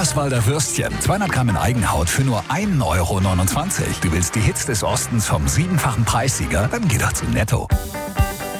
Eberswalder Würstchen. 200 Gramm in Eigenhaut für nur 1,29 €. Du willst die Hits des Ostens vom 7-fachen Preissieger? Dann geh doch zu Netto.